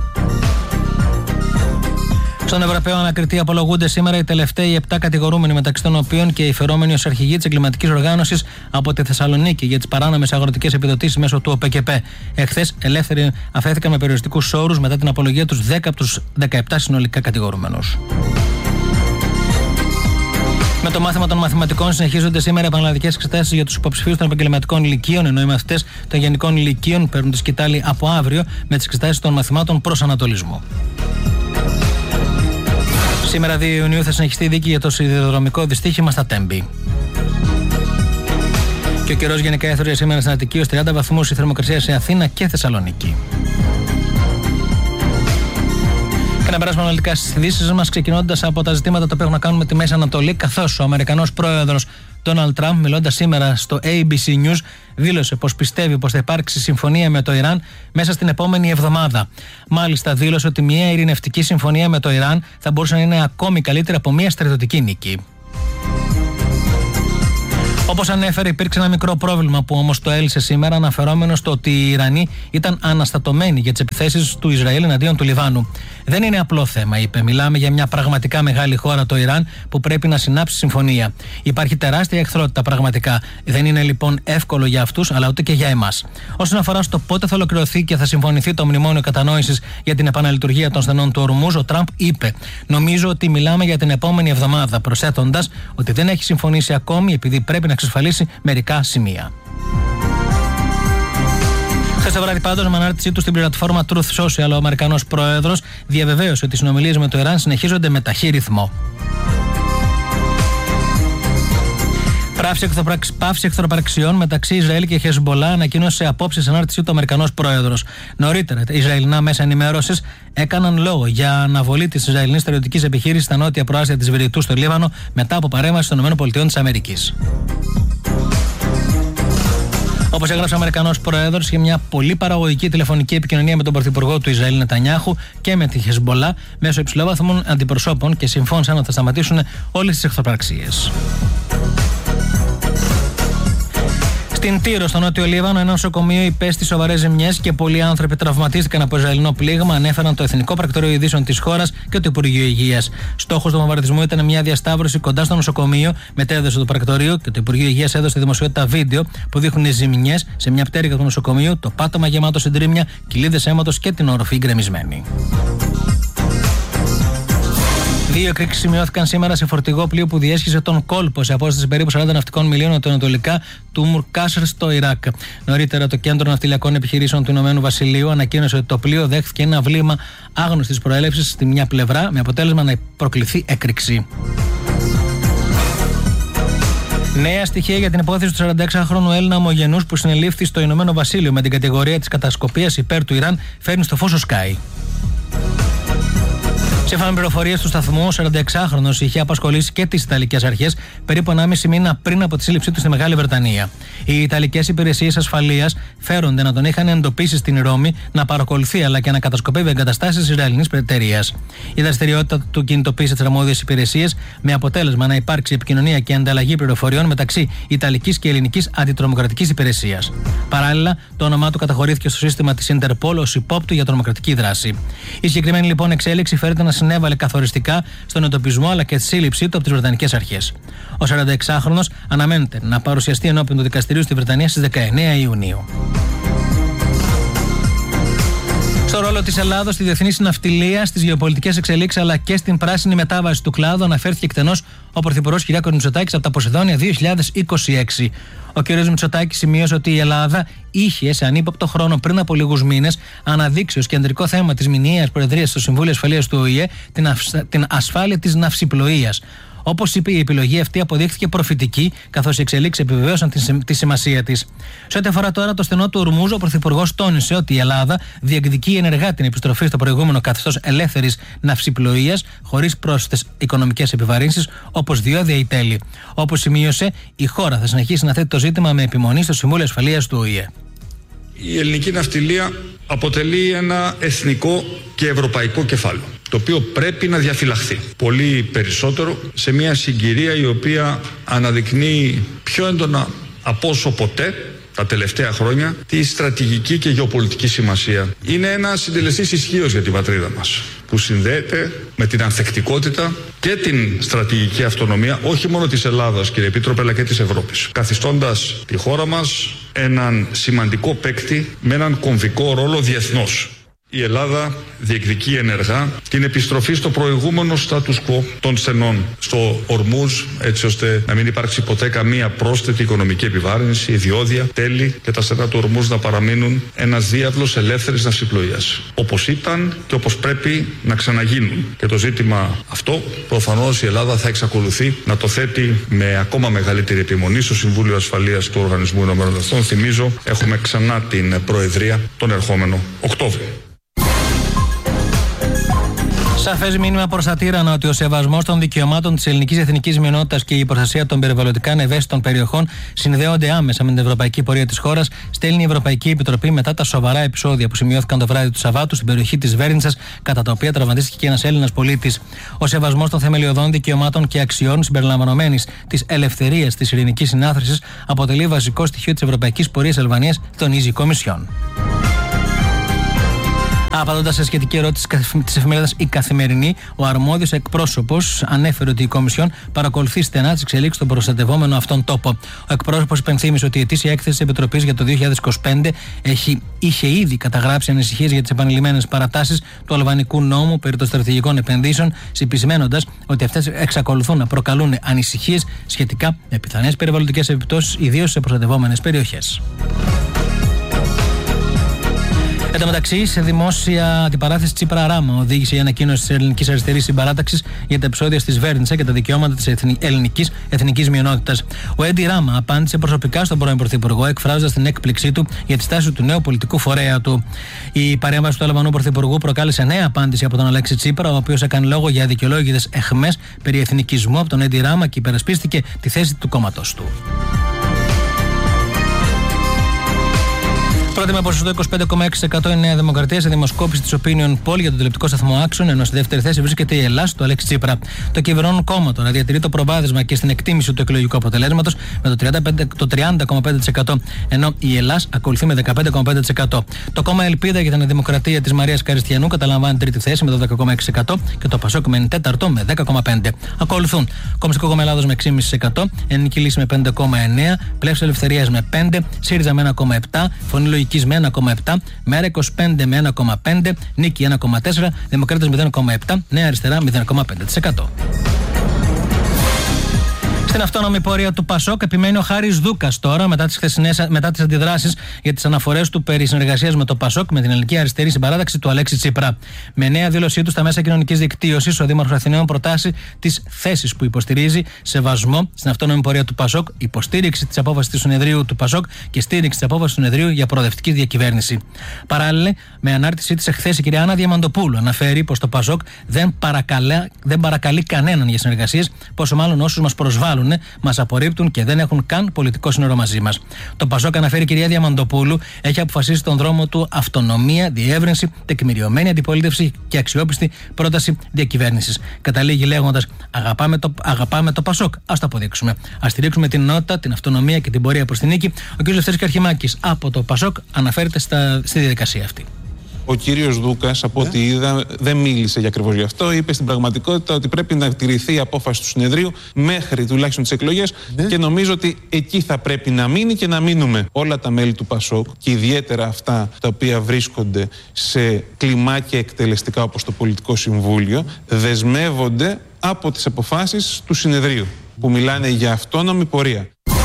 Στον Ευρωπαίο Ανακριτή απολογούνται σήμερα οι τελευταίοι 7 κατηγορούμενοι, μεταξύ των οποίων και οι φερόμενοι ως αρχηγοί της εγκληματικής οργάνωσης από τη Θεσσαλονίκη για τις παράνομες αγροτικές επιδοτήσεις μέσω του ΟΠΚΠ. Εχθές ελεύθεροι αφέθηκαν με περιοριστικούς όρους μετά την απολογία τους 10 από τους 17 συνολικά κατηγορούμενους. Με το μάθημα των μαθηματικών συνεχίζονται σήμερα επαναλλαδικές εξετάσεις για τους υποψηφίους των επαγγελματικών λυκείων, ενώ οι μαθητές των γενικών λυκείων παίρνουν τη σκητάλη από αύριο με τις εξετάσεις των μαθημάτων προς ανατολισμό. Σήμερα 2 Ιουνίου θα συνεχιστεί η δίκη για το σιδηροδρομικό δυστύχημα στα Τέμπη. Και ο καιρός γενικά έθωρε σήμερα στην Αττική ως 30 βαθμούς η θερμοκρασία σε Αθήνα και Θεσσαλονίκη. Και να περάσουμε αναλυτικά στις ειδήσεις μας, ξεκινώντας από τα ζητήματα τα οποία έχουν να κάνουν με τη Μέση Ανατολή, καθώς ο Αμερικανός πρόεδρος Ντόναλντ Τραμπ, μιλώντας σήμερα στο ABC News, δήλωσε πως πιστεύει πως θα υπάρξει συμφωνία με το Ιράν μέσα στην επόμενη εβδομάδα. Μάλιστα, δήλωσε ότι μια ειρηνευτική συμφωνία με το Ιράν θα μπορούσε να είναι ακόμη καλύτερη από μια στρατιωτική νίκη. Όπως ανέφερε, υπήρξε ένα μικρό πρόβλημα που όμως το έλυσε σήμερα, αναφερόμενο στο ότι οι Ιρανοί ήταν αναστατωμένοι για τις επιθέσεις του Ισραήλ εναντίον του Λιβάνου. Δεν είναι απλό θέμα, είπε. Μιλάμε για μια πραγματικά μεγάλη χώρα, το Ιράν, που πρέπει να συνάψει συμφωνία. Υπάρχει τεράστια εχθρότητα πραγματικά. Δεν είναι λοιπόν εύκολο για αυτούς, αλλά ούτε και για εμάς. Όσον αφορά στο πότε θα ολοκληρωθεί και θα συμφωνηθεί το μνημόνιο κατανόησης για την επαναλειτουργία των στενών του Ορμούζ, ο Τραμπ είπε: νομίζω ότι μιλάμε για την επόμενη εβδομάδα, προσθέτοντας ότι δεν έχει συμφωνήσει ακόμη επειδή πρέπει να εξασφαλίσει μερικά σημεία. Χθες το βράδυ, πάντως, με ανάρτησή του στην πλατφόρμα Truth Social, ο Αμερικανός πρόεδρος διαβεβαίωσε ότι οι συνομιλίες με το Ιράν συνεχίζονται με ταχύ ρυθμό. Πάυση εχθροπραξιών μεταξύ Ισραήλ και Χεσμπολά ανακοίνωσε απόψε σε ανάρτησή του ο Αμερικανός πρόεδρος. Νωρίτερα, τα Ισραηλινά μέσα ενημέρωσης έκαναν λόγο για αναβολή της Ισραηλινής στρατιωτικής επιχείρησης στα νότια προάστια της Βηρητού στο Λίβανο μετά από παρέμβαση των ΗΠΑ. Όπως έγραψε ο Αμερικανός πρόεδρος, είχε μια πολύ παραγωγική τηλεφωνική επικοινωνία με τον πρωθυπουργό του Ισραήλ Νετανιάχου και με τη Χεσμπολά μέσω υψηλόβαθμων αντιπροσώπων και συμφώνησαν ότι θα σταματήσουν όλες τις εχθροπραξίες. Στην Τύρο, στο νότιο Λίβανο, ένα νοσοκομείο υπέστη σοβαρές ζημιές και πολλοί άνθρωποι τραυματίστηκαν από Ισραηλινό πλήγμα, ανέφεραν το Εθνικό Πρακτορείο Ειδήσεων της χώρας και το Υπουργείο Υγείας. Στόχος του βομβαρδισμού ήταν μια διασταύρωση κοντά στο νοσοκομείο, μετέδωσε το Πρακτορείο και το Υπουργείο Υγείας έδωσε στη δημοσιότητα βίντεο που δείχνουν ζημιές σε μια πτέρυγα του νοσοκομείου, το πάτωμα γεμάτο συντρίμμια, κοιλίδες αίματος και την οροφή γκρεμισμένη. 2 εκρήξεις σημειώθηκαν σήμερα σε φορτηγό πλοίο που διέσχιζε τον κόλπο σε απόσταση περίπου 40 ναυτικών μιλίων νοτιοανατολικά του Μουρκάσερ στο Ιράκ. Νωρίτερα, το Κέντρο Ναυτιλιακών Επιχειρήσεων του Ηνωμένου Βασιλείου ανακοίνωσε ότι το πλοίο δέχθηκε ένα βλήμα άγνωστης προέλευσης στη μια πλευρά, με αποτέλεσμα να προκληθεί έκρηξη. Νέα στοιχεία για την υπόθεση του 46χρονου Έλληνα ομογενούς που συνελήφθη στο Ηνωμένο Βασίλειο με την κατηγορία της κατασκοπίας υπέρ του Ιράν φέρνει στο φως ο Sky. Σύμφωνα με πληροφορίες του σταθμού, ο 46χρονος είχε απασχολήσει και τις Ιταλικές αρχές περίπου 1,5 μήνα πριν από τη σύλληψή του στη Μεγάλη Βρετανία. Οι Ιταλικές υπηρεσίες ασφαλείας φέρονται να τον είχαν εντοπίσει στην Ρώμη να παρακολουθεί αλλά και να κατασκοπεύει εγκαταστάσεις της Ισραηλινής εταιρείας. Η δραστηριότητα του κινητοποίησε τις αρμόδιες υπηρεσίες με αποτέλεσμα να υπάρξει επικοινωνία και ανταλλαγή πληροφοριών μεταξύ Ιταλικής και Ελληνικής Αντιτρομοκρατικής Υπηρεσίας. Παράλληλα, το όνομά του καταχωρήθηκε στο σύστημα της Interpol ως υπόπτου για τρομοκρατική δράση. Η συγκεκριμένη λοιπόν εξέλιξη φέρεται να συνέβαλε καθοριστικά στον εντοπισμό αλλά και τη σύλληψή του από τις Βρετανικές αρχές. Ο 46χρονος αναμένεται να παρουσιαστεί ενώπιον του δικαστηρίου στη Βρετανία στις 19 Ιουνίου. Στο ρόλο της Ελλάδος στη διεθνή ναυτιλία, στις γεωπολιτικές εξελίξεις αλλά και στην πράσινη μετάβαση του κλάδου αναφέρθηκε εκτενώς ο Πρωθυπουργός Κυριάκος Μητσοτάκης από τα Ποσειδόνια 2026. Ο κ. Μητσοτάκης σημείωσε ότι η Ελλάδα είχε σε ανύποπτο χρόνο πριν από λίγους μήνες αναδείξει ως κεντρικό θέμα της μηνιαίας προεδρίας στο Συμβούλιο Ασφαλείας του ΟΗΕ την ασφάλεια της ναυσιπλοείας. Όπως είπε, η επιλογή αυτή αποδείχθηκε προφητική, καθώς οι εξελίξεις επιβεβαίωσαν τη σημασία της. Σε ό,τι αφορά τώρα το στενό του Ορμούζ, ο Πρωθυπουργός τόνισε ότι η Ελλάδα διεκδικεί ενεργά την επιστροφή στο προηγούμενο καθεστώς ελεύθερης ναυσιπλοείας, χωρίς πρόσθετες οικονομικές επιβαρύνσεις, όπως διόδια ή τέλη. Όπως σημείωσε, η χώρα θα συνεχίσει να θέτει το ζήτημα με επιμονή στο Συμβούλιο Ασφαλείας του ΟΗΕ. Η ελληνική ναυτιλία αποτελεί ένα εθνικό και ευρωπαϊκό κεφάλαιο, το οποίο πρέπει να διαφυλαχθεί πολύ περισσότερο σε μια συγκυρία η οποία αναδεικνύει πιο έντονα από όσο ποτέ τα τελευταία χρόνια τη στρατηγική και γεωπολιτική σημασία. Είναι ένα συντελεστής ισχύος για την πατρίδα μας, που συνδέεται με την ανθεκτικότητα και την στρατηγική αυτονομία όχι μόνο της Ελλάδας, κύριε Επίτροπε, αλλά και της Ευρώπης, καθιστώντας τη χώρα μας έναν σημαντικό παίκτη με έναν κομβικό ρόλο διεθνώς. Η Ελλάδα διεκδικεί ενεργά την επιστροφή στο προηγούμενο status quo των στενών στο Ορμούζ, έτσι ώστε να μην υπάρξει ποτέ καμία πρόσθετη οικονομική επιβάρυνση, διόδια, τέλη και τα στενά του Ορμούζ να παραμείνουν ένας διάβλος ελεύθερης ναυσιπλοείας. Όπως ήταν και όπως πρέπει να ξαναγίνουν. Και το ζήτημα αυτό προφανώς η Ελλάδα θα εξακολουθεί να το θέτει με ακόμα μεγαλύτερη επιμονή στο Συμβούλιο Ασφαλείας του Οργανισμού Ηνωμένων Εθνών. Θυμίζω, έχουμε ξανά την Προεδρία τον ερχόμενο Οκτώβριο. Σαφές μήνυμα προς τα τύρανα ότι ο σεβασμός των δικαιωμάτων της ελληνικής εθνικής μειονότητας και η προστασία των περιβαλλοντικά ευαίσθητων περιοχών συνδέονται άμεσα με την ευρωπαϊκή πορεία της χώρας, στέλνει η Ευρωπαϊκή Επιτροπή μετά τα σοβαρά επεισόδια που σημειώθηκαν το βράδυ του Σαββάτου στην περιοχή της Βέρνητσας, κατά τα οποία τραυματίστηκε και ένας Έλληνας πολίτης. Ο σεβασμός των θεμελιωδών δικαιωμάτων και αξιών συμπεριλαμβανομένης της ελευθερίας της ειρηνικής συνάθρησης αποτελεί βασικό στοιχείο της ευρωπαϊκής πορείας Αλβανίας, τονίζει η Κομισιόν. Απαντώντας σε σχετική ερώτηση της εφημερίδας Η Καθημερινή, ο αρμόδιος εκπρόσωπος ανέφερε ότι η Κομισιόν παρακολουθεί στενά τις εξελίξεις στον προστατευόμενο αυτόν τόπο. Ο εκπρόσωπος υπενθύμησε ότι η ετήσια έκθεση της Επιτροπής για το 2025 είχε ήδη καταγράψει ανησυχίες για τις επανειλημμένες παρατάσεις του αλβανικού νόμου περί των στρατηγικών επενδύσεων, συμπισμένοντας ότι αυτές εξακολουθούν να προκαλούν ανησυχίες σχετικά με πιθανές περιβαλλοντικές επιπτώσεις, ιδίως σε προστατευόμενες περιοχές. Εν τω μεταξύ, σε δημόσια αντιπαράθεση Τσίπρα Ράμα οδήγησε η ανακοίνωση της Ελληνικής Αριστερής Συμπαράταξης για τα επεισόδια στη Βέρνητσα και τα δικαιώματα της ελληνικής εθνικής μειονότητας. Ο Έντι Ράμα απάντησε προσωπικά στον πρώην Πρωθυπουργό, εκφράζοντας την έκπληξή του για τη στάση του νέου πολιτικού φορέα του. Η παρέμβαση του Αλβανού Πρωθυπουργού προκάλεσε νέα απάντηση από τον Αλέξη Τσίπρα, ο οποίος έκανε λόγο για αδικαιολόγητες αιχμές περί εθνικισμού από τον Έντι Ράμα και υπερασπίστηκε τη θέση του κόμματος του. Πρώτη με ποσοστό 25,6% η Νέα Δημοκρατία σε δημοσκόπηση της Opinion Poll για τον τηλεοπτικό σταθμό Action, ενώ στη δεύτερη θέση βρίσκεται η Ελλάς του Αλέξη Τσίπρα. Το κυβερνών κόμμα τώρα διατηρεί το προβάδισμα και στην εκτίμηση του εκλογικού αποτελέσματος με το 30,5%, ενώ η Ελλάς ακολουθεί με 15,5%. Το κόμμα Ελπίδα για την Δημοκρατία της Μαρίας Καριστιανού καταλαμβάνει τρίτη θέση με το 10,6% και το Πασόκ μένει τέταρτο με 10,5%. Ακολουθούν Κομμουνιστικό Κόμμα Ελλάδος με 6,5%, Ελληνική Λύση με 5,9%, Πλεύση Ελευθερίας με 5%, ΣΥΡΙΖΑ με 1,7%, Φωνή Λογικής με 1,7%, Μέρα 25 με 1,5%, Νίκη 1,4%, Δημοκράτες 0,7%, Νέα Αριστερά 0,5%. Στην αυτόνομη πορεία του Πασόκ επιμένει ο Χάρης Δούκας τώρα μετά τις αντιδράσεις για τις αναφορές του περί συνεργασίας με το Πασόκ με την Ελληνική Αριστερή Συμπαράταξη του Αλέξη Τσίπρα. Με νέα δήλωσή του στα μέσα κοινωνικής δικτύωσης, ο Δήμαρχος Αθηναίων προτάσει τις θέσεις που υποστηρίζει, σεβασμό στην αυτόνομη πορεία του Πασόκ, υποστήριξη της απόφασης του συνεδρίου του Πασόκ και στήριξη της απόφασης του συνεδρίου για προοδευτική διακυβέρνηση. Παράλληλα, με ανάρτησή της εχθές, η κυρία Άννα Διαμαντοπούλου αναφέρει πως το Πασόκ δεν παρακαλεί κανέναν για συνεργασίες, πόσο μάλλον όσους μας προσβάλλουν, μας απορρίπτουν και δεν έχουν καν πολιτικό σύνορο μαζί μας. Το Πασόκ, αναφέρει η κυρία Διαμαντοπούλου, έχει αποφασίσει τον δρόμο του αυτονομία, διεύρυνση, τεκμηριωμένη αντιπολίτευση και αξιόπιστη πρόταση διακυβέρνησης. Καταλήγει λέγοντας: Αγαπάμε το Πασόκ, ας το αποδείξουμε. Ας στηρίξουμε την ενότητα, την αυτονομία και την πορεία προς την νίκη. Ο κ. Λευτέρης Καρχημάκης από το Πασόκ αναφέρεται στη διαδικασία αυτή. Ο κύριος Δούκας, από ό,τι είδα, δεν μίλησε για ακριβώς γι' αυτό. Είπε στην πραγματικότητα ότι πρέπει να τηρηθεί η απόφαση του συνεδρίου μέχρι τουλάχιστον τις εκλογές και νομίζω ότι εκεί θα πρέπει να μείνει και να μείνουμε. Όλα τα μέλη του Πασόκ και ιδιαίτερα αυτά τα οποία βρίσκονται σε κλιμάκια εκτελεστικά όπως το Πολιτικό Συμβούλιο δεσμεύονται από τις αποφάσεις του συνεδρίου που μιλάνε για αυτόνομη πορεία.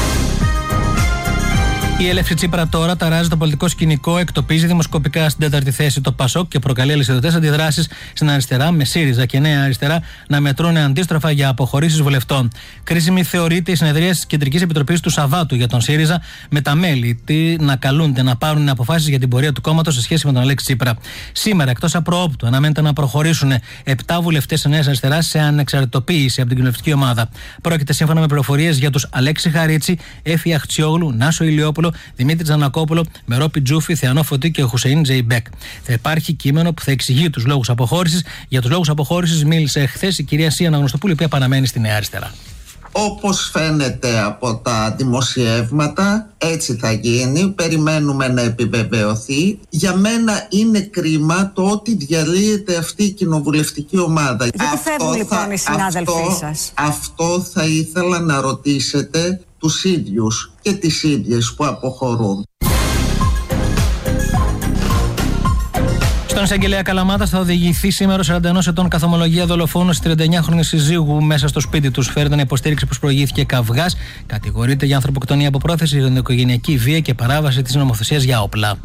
Η έλευση Τσίπρα τώρα ταράζει το πολιτικό σκηνικό, εκτοπίζει δημοσκοπικά στην τέταρτη θέση το Πασόκ και προκαλεί αλυσιδωτές αντιδράσεις στην αριστερά, με ΣΥΡΙΖΑ και Νέα Αριστερά να μετρούν αντίστροφα για αποχωρήσεις βουλευτών. Κρίσιμη θεωρείται η συνεδρία της Κεντρικής Επιτροπής του Σαββάτου για τον ΣΥΡΙΖΑ, με τα μέλη να καλούνται να πάρουν αποφάσεις για την πορεία του κόμματος σε σχέση με τον Αλέξη Τσίπρα. Σήμερα, εκτός απροόπτου, αναμένεται να προχωρήσουν 7 βουλευτές της Νέας Αριστεράς σε ανεξαρτητοποίηση από την κοινοβουλευτική ομάδα. Πρόκειται, σύμφωνα με πληροφορίες, για τους Αλέξη Χαρίτσι, Έφη Αχτσιόγλου, Νάσο Ηλιόπουλο, Δημήτρη Τζανακόπουλο, Μερόπη Τζούφη, Θεανό Φωτή και ο Χουσεΐν Τζεϊμπέκ. Θα υπάρχει κείμενο που θα εξηγεί τους λόγους αποχώρησης. Για τους λόγους αποχώρησης μίλησε χθες η κυρία Σία Αναγνωστοπούλου, η οποία παραμένει στη Νέα Αριστερά. Όπως φαίνεται από τα δημοσιεύματα, έτσι θα γίνει. Περιμένουμε να επιβεβαιωθεί. Για μένα είναι κρίμα το ότι διαλύεται αυτή η κοινοβουλευτική ομάδα. Γιατί φεύγουν λοιπόν οι συνάδελφοί σας? Αυτό θα ήθελα να ρωτήσετε τους ίδιους και τις ίδιες που αποχωρούν. Στον εισαγγελέα Καλαμάτας θα οδηγηθεί σήμερα 41 ετών καθομολογία δολοφόνου στη 39χρονη συζύγου μέσα στο σπίτι του. Φέρεται να υποστήριξει πως προηγήθηκε καυγάς. Κατηγορείται για ανθρωποκτονία από πρόθεση, οικογενειακή βία και παράβαση της νομοθεσίας για όπλα.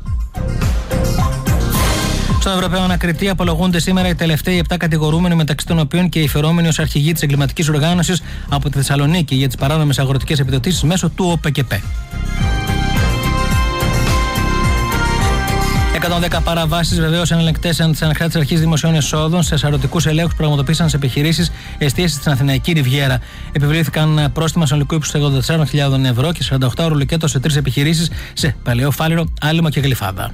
Στον Ευρωπαίο Ανακριτή απολογούνται σήμερα οι τελευταίοι 7 κατηγορούμενοι, μεταξύ των οποίων και οι φερόμενοι ως αρχηγοί της εγκληματικής οργάνωσης από τη Θεσσαλονίκη για τις παράνομες αγροτικές επιδοτήσεις μέσω του ΟΠΕΚΕΠ. 110 παραβάσεις βεβαίως ελεγκτές της Ανεξάρτητης Αρχής Δημοσίων Εσόδων σε σαρωτικούς ελέγχους που πραγματοποίησαν σε επιχειρήσεις εστίασης στην Αθηναϊκή Ριβιέρα. Επιβλήθηκαν πρόστιμα συνολικού ύψους 84.000 ευρώ και 48 ώρο λουκέτο σε 3 επιχειρήσεις σε Παλαιό Φάληρο, Άλυμο και Γλυφάδα.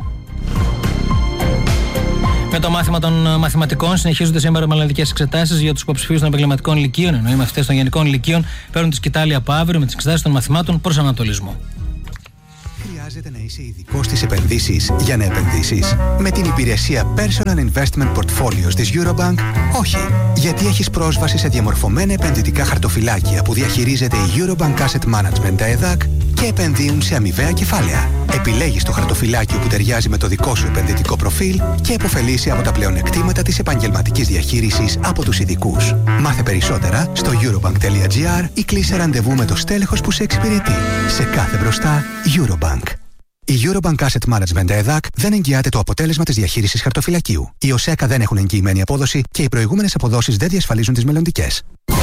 Με το μάθημα των μαθηματικών συνεχίζονται σήμερα μελλοντικές εξετάσεις για τους υποψηφίους των επαγγελματικών λυκείων, ενώ οι μαθητές των γενικών λυκείων παίρνουν τη σκητάλη από αύριο με τις εξετάσεις των μαθημάτων προς ανατολισμό. Χρειάζεται να είσαι ειδικός στις επενδύσεις για να επενδύσεις? Με την υπηρεσία Personal Investment Portfolios της Eurobank, όχι. Γιατί έχεις πρόσβαση σε διαμορφωμένα επενδυτικά χαρτοφυλάκια που διαχειρίζεται η Eurobank Asset Management ΕΔΑΚ και επενδύουν σε αμοιβαία κεφάλαια. Επιλέγεις το χαρτοφυλάκιο που ταιριάζει με το δικό σου επενδυτικό προφίλ και επωφελείσαι από τα πλεονεκτήματα της επαγγελματικής διαχείρισης από τους ειδικούς. Μάθε περισσότερα στο eurobank.gr ή κλείσε ραντεβού με το στέλεχος που σε εξυπηρετεί. Σε κάθε μπροστά, Eurobank. Η Eurobank Asset Management ΕΔΑΚ δεν εγγυάται το αποτέλεσμα της διαχείρισης χαρτοφυλακίου. Οι ΟΣΕΚΑ δεν έχουν εγγυημένη απόδοση και οι προηγούμενες αποδόσεις δεν διασφαλίζουν τις μελλοντικές.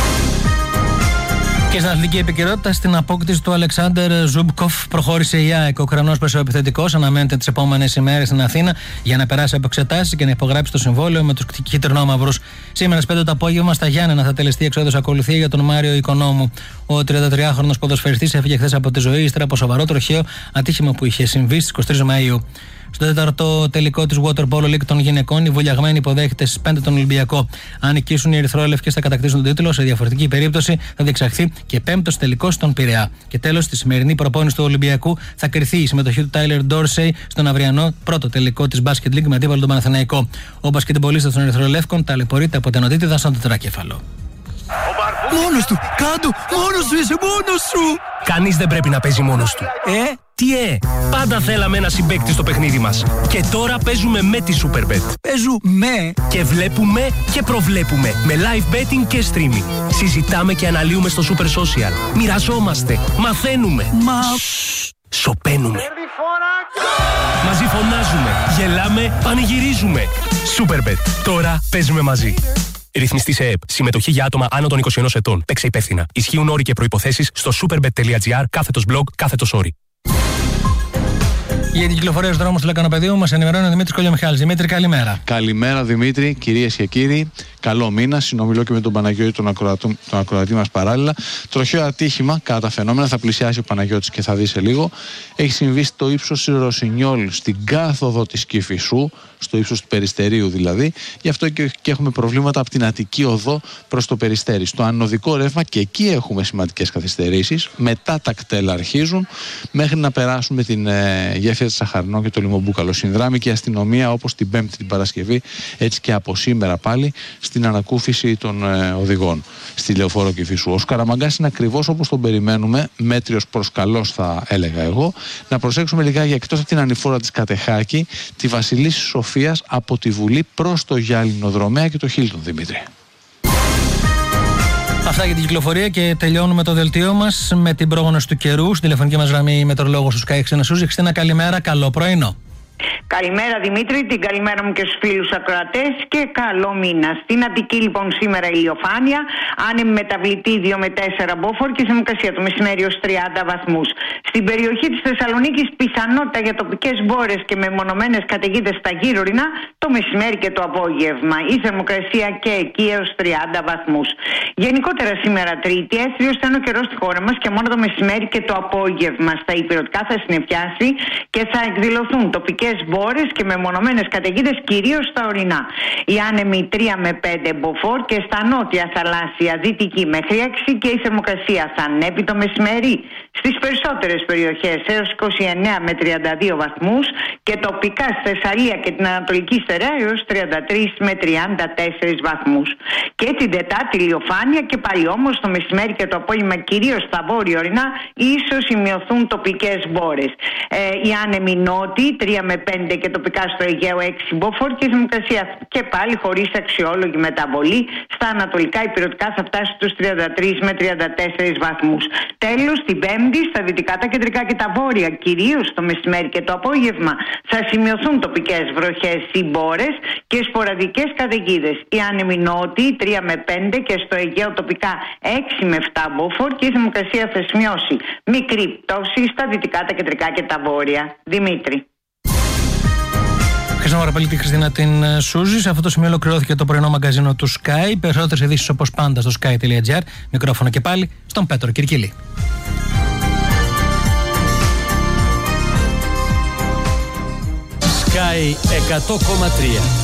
Και στην αθλητική επικαιρότητα, στην απόκτηση του Αλεξάνδερ Ζουμπκοφ προχώρησε η ΑΕΚ. Ο Ουκρανός πεσοεπιθετικός αναμένεται τις επόμενες ημέρες στην Αθήνα για να περάσει από εξετάσεις και να υπογράψει το συμβόλαιο με τους κυτρινόμαυρους. Σήμερα στις 5 το απόγευμα στα Γιάννενα θα τελεστεί εξόδος ακολουθία για τον Μάριο Οικονόμου. Ο 33χρονος ποδοσφαιριστής έφυγε χθες από τη ζωή ύστερα από σοβαρό τροχαίο ατύχημα που είχε συμβεί στις 23 Μαΐου. Στο 4ο τελικό της Water Polo League των γυναικών, οι βουλιαγμένοι υποδέχεται στις 5 τον Ολυμπιακό. Αν νικήσουν, οι ερυθρόλευκες θα κατακτήσουν τον τίτλο. Σε διαφορετική περίπτωση θα διεξαχθεί και 5ος τελικός στον Πειραιά. Και τέλος, στη σημερινή προπόνηση του Ολυμπιακού θα κριθεί η συμμετοχή του Τάιλερ Ντόρσεϊ στον αυριανό πρώτο τελικό της Basket League με αντίπαλο τον Παναθηναϊκό. Ο μπασκετμπολίστας των ερυθρολεύκων ταλαιπωρείται από την οτίτιδα στον τετράκεφαλο. Μόνος του! Κάντο! Μόνος σου είσαι! Μόνος σου! Κανείς δεν πρέπει να παίζει μόνος του. Τι πάντα θέλαμε ένα συμπαίκτη στο παιχνίδι μας. Και τώρα παίζουμε με τη Superbet. Παίζουμε και βλέπουμε και προβλέπουμε με live betting και streaming. Συζητάμε και αναλύουμε στο Super Social. Μοιραζόμαστε, μαθαίνουμε. Σοπαίνουμε. Μαζί φωνάζουμε, γελάμε, πανηγυρίζουμε. Superbet. Τώρα παίζουμε μαζί. Ρυθμιστή σε ΕΕΠ. Συμμετοχή για άτομα άνω των 21 ετών. Παίξε υπεύθυνα. Ισχύουν όροι και προϋποθέσεις στο superbet.gr/blog/όροι. Για την κυκλοφορία στους δρόμους του Λεκανοπεδίου μας ενημερώνει ο Δημήτρης Κολιομιχάλης. Δημήτρη, καλημέρα. Καλημέρα, Δημήτρη, κυρίες και κύριοι. Καλό μήνα. Συνομιλώ και με τον Παναγιώτη, τον ακροατή μας παράλληλα. Τροχαίο ατύχημα κατά τα φαινόμενα. Θα πλησιάσει ο Παναγιώτης και θα δει σε λίγο. Έχει συμβεί στο ύψος της Ρωσινιόλ, στην κάθοδο της Κηφισού, στο ύψος του Περιστερίου δηλαδή. Γι' αυτό και έχουμε προβλήματα από την Αττική Οδό προς το Περιστέρι. Στο ανωδικό ρεύμα και εκεί έχουμε σημαντικές καθυστερήσεις. Μετά τα κτέλα αρχίζουν μέχρι να περάσουν με την γέφυρα της Σαχαρινών και το Λιμομπούκαλο. Συνδράμει και η αστυνομία όπως την Πέμπτη την Παρασκευή, έτσι και από σήμερα πάλι στην ανακούφιση των οδηγών στη Λεωφόρο Κηφισού. Ο Σκαραμαγκάς είναι ακριβώς όπως τον περιμένουμε, μέτριος προς καλός θα έλεγα εγώ. Να προσέξουμε λιγάκι εκτός από την ανηφόρα της Κατεχάκη, τη Βασιλίσσης Σοφίας από τη Βουλή προς το Γιάλινο Δρομέα και το Χίλτον, Δημήτρη. Αυτά για την κυκλοφορία και τελειώνουμε το δελτίο μας με την πρόγνωση του καιρού. Στην τηλεφωνική μας γραμμή η μετρολόγος του Sky Xena Suzy. Χριστίνα, καλημέρα, καλό πρωινό. Καλημέρα Δημήτρη, την καλημέρα μου και στους φίλους ακροατές και καλό μήνα. Στην Αττική λοιπόν σήμερα ηλιοφάνεια, άνεμη μεταβλητή 2 με 4 μποφόρ και θερμοκρασία το μεσημέρι ως 30 βαθμούς. Στην περιοχή της Θεσσαλονίκης πιθανότητα για τοπικές μπόρες και μεμονωμένες καταιγίδες στα γύρω-ρινά το μεσημέρι και το απόγευμα. Η θερμοκρασία και εκεί έως 30 βαθμούς. Γενικότερα σήμερα Τρίτη έθριος θα είναι ο καιρός στη χώρα μας και μόνο το μεσημέρι και το απόγευμα. Στα υπηρετικά θα συννεφιάσει και θα εκδηλωθούν τοπικές μπόρες και μεμονωμένες καταιγίδες κυρίως στα ορεινά. Οι άνεμοι 3 με 5 μποφόρ και στα νότια θαλάσσια δυτική μέχρι 6 και η θερμοκρασία θα ανέβει το μεσημέρι στις περισσότερες περιοχές έως 29 με 32 βαθμούς και τοπικά στη Θεσσαλία και την Ανατολική έως 33 με 34 βαθμούς. Και την Τετάρτη ηλιοφάνεια και πάλι όμως το μεσημέρι και το απόγευμα, κυρίως στα βόρεια ορεινά, ίσως σημειωθούν τοπικές μπόρες. Οι άνεμοι νότιοι 3 με 5 και τοπικά στο Αιγαίο 6 μποφόρ και θερμοκρασία και πάλι χωρίς αξιόλογη μεταβολή. Στα ανατολικά υπηρετικά θα φτάσει στους 33 με 34 βαθμούς. Τέλος, την Πέμπτη στα δυτικά, τα κεντρικά και τα βόρεια, κυρίως το μεσημέρι και το απόγευμα, θα σημειωθούν τοπικές βροχές ή μπόρες και σποραδικές καταιγίδες. Οι άνεμοι νότιοι 3 με 5 και στο Αιγαίο τοπικά 6 με 7 μποφόρ και η θερμοκρασία θα σημειώσει μικρή πτώση στα δυτικά, τα κεντρικά και τα βόρεια. Δημήτρη. Ευχαριστούμε πάρα πολύ τη Χριστίνα την Σούζη. Σε αυτό το σημείο ολοκληρώθηκε το πρωινό μαγκαζίνο του Sky. Περισσότερες ειδήσεις όπως πάντα στο sky.gr. Μικρόφωνο και πάλι στον Πέτρο Κυρκυλή. Sky 100,3